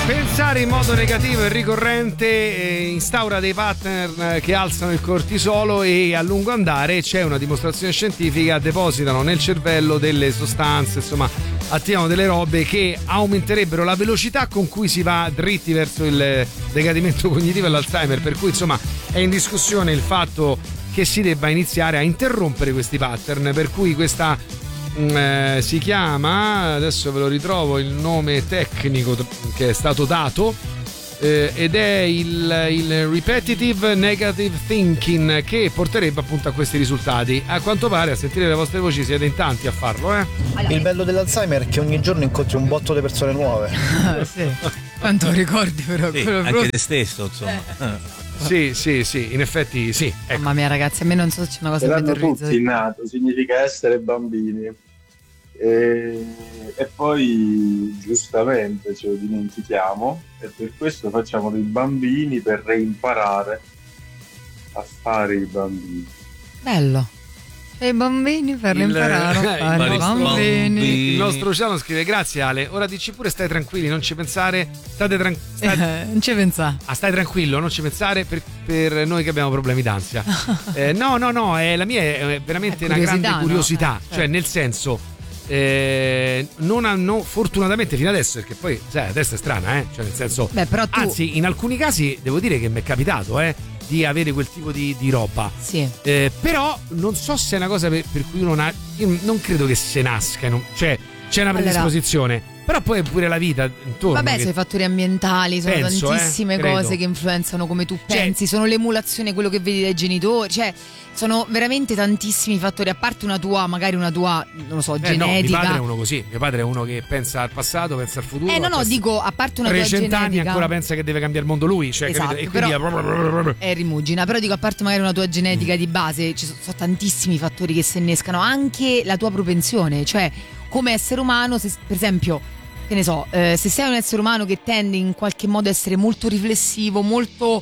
Pensare in modo negativo e ricorrente instaura dei pattern che alzano il cortisolo e a lungo andare, c'è una dimostrazione scientifica, depositano nel cervello delle sostanze, insomma attivano delle robe che aumenterebbero la velocità con cui si va dritti verso il decadimento cognitivo e l'Alzheimer, per cui insomma è in discussione il fatto che si debba iniziare a interrompere questi pattern, per cui questa si chiama, adesso ve lo ritrovo il nome tecnico che è stato dato, ed è il repetitive negative thinking, che porterebbe appunto a questi risultati. A quanto pare, a sentire le vostre voci, siete in tanti a farlo, Il bello dell'Alzheimer è che ogni giorno incontri un botto di persone nuove. Sì. Quanto ricordi però sì, quello anche te stesso, insomma. Sì, in effetti sì. Ecco. Mamma mia, ragazzi, a me non so se c'è una cosa che mi Saranno terrorizza. tutti nato, significa essere bambini. E poi giustamente ce lo dimentichiamo, e per questo facciamo dei bambini per reimparare a fare i bambini. Bello. E i bambini per imparare a fare i bambini. Il nostro Luciano scrive: grazie Ale, ora dici pure stai tranquilli, non ci pensare, non ci pensare. Stai tranquillo, non ci pensare per noi che abbiamo problemi d'ansia. No, la mia è veramente una grande curiosità, no? Cioè nel senso, non fortunatamente fino adesso, perché poi sai, adesso è strana, cioè nel senso, però tu... anzi in alcuni casi devo dire che mi è capitato di avere quel tipo di roba, sì. Però non so se è una cosa per cui uno io non credo che se nasca, cioè c'è una predisposizione. Però poi è pure la vita intorno. Vabbè, sono i fattori ambientali, sono tantissime cose che influenzano come tu pensi, sono l'emulazione, quello che vedi dai genitori, cioè sono veramente tantissimi fattori, a parte magari una tua, non lo so, genetica. No, mio padre è uno così, mio padre è uno che pensa al passato, pensa al futuro. Dico, a parte una tua genetica. 300 anni ancora pensa che deve cambiare il mondo lui, cioè, esatto, e quindi è rimugina, però dico, a parte magari una tua genetica di base, ci sono tantissimi fattori che si innescano, anche la tua propensione, cioè come essere umano, se, per esempio, che ne so, se sei un essere umano che tende in qualche modo a essere molto riflessivo, molto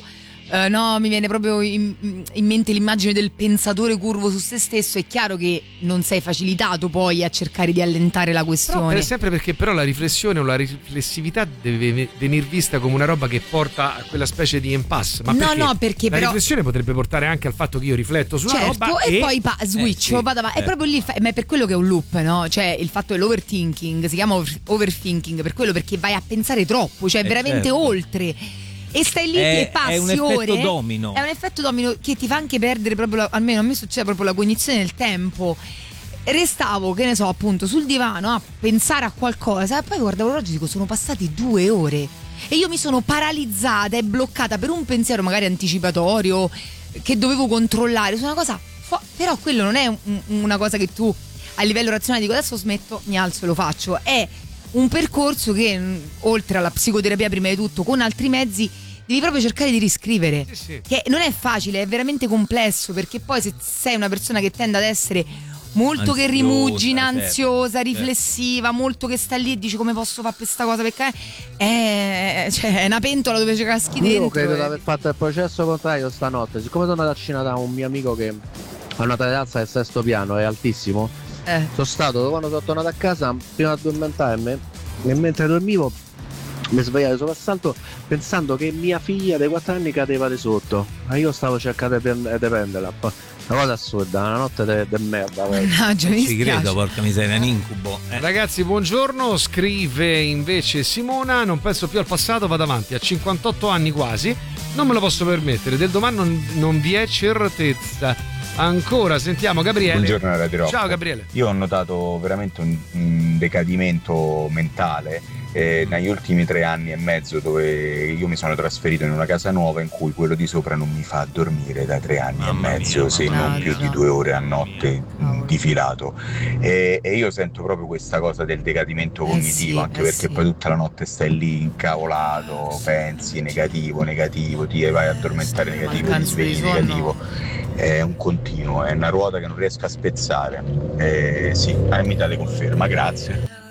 mi viene proprio in mente l'immagine del pensatore curvo su se stesso, è chiaro che non sei facilitato poi a cercare di allentare la questione. Però, sempre perché però la riflessione o la riflessività deve venire vista come una roba che porta a quella specie di impasse. Ma perché la riflessione potrebbe portare anche al fatto che io rifletto su una roba e poi switch, è proprio lì, ma è per quello che è un loop, no? Cioè il fatto dell'overthinking, si chiama overthinking per quello, perché vai a pensare troppo, cioè veramente oltre. E stai lì e passi ore. È un effetto domino. È un effetto domino che ti fa anche perdere proprio, almeno a me succede, proprio la cognizione del tempo. Restavo, che ne so, appunto sul divano a pensare a qualcosa e poi guardavo l'orologio e dico, sono passate 2 ore e io mi sono paralizzata e bloccata per un pensiero magari anticipatorio che dovevo controllare su una cosa, però quello non è una cosa che tu a livello razionale dico adesso smetto, mi alzo e lo faccio. È un percorso che, oltre alla psicoterapia prima di tutto, con altri mezzi devi proprio cercare di riscrivere, sì. Che non è facile, è veramente complesso, perché poi se sei una persona che tende ad essere molto ansiosa, che rimugina, ansiosa, riflessiva, molto che sta lì e dici come posso fare questa cosa, perché è una pentola dove ci caschi dentro. Io credo di aver fatto il processo contrario stanotte, siccome sono andato a cena da un mio amico che ha una terrazza del 6° piano, è altissimo. Sono stato, quando sono tornato a casa, prima di addormentarmi e mentre dormivo mi svegliavo di soprassalto pensando che mia figlia dei 4 anni cadeva di sotto, ma io stavo cercando di prenderla. Una cosa assurda, una notte de merda. Ci credo, porca miseria, un incubo. Ragazzi, buongiorno, scrive invece Simona: non penso più al passato, vado avanti, a 58 anni quasi, non me lo posso permettere, del domani non vi è certezza. Ancora sentiamo Gabriele. Buongiorno Radio Rock. Ciao Gabriele. Io ho notato veramente un decadimento mentale negli ultimi 3 anni e mezzo, dove io mi sono trasferito in una casa nuova in cui quello di sopra non mi fa dormire da 3 anni e mezzo, se non più di 2 ore a notte di filato, e io sento proprio questa cosa del decadimento cognitivo, anche perché poi tutta la notte stai lì incavolato, pensi negativo, ti vai a addormentare negativo, ti svegli negativo. È un continuo, è una ruota che non riesco a spezzare. Sì, Amita le conferma, grazie.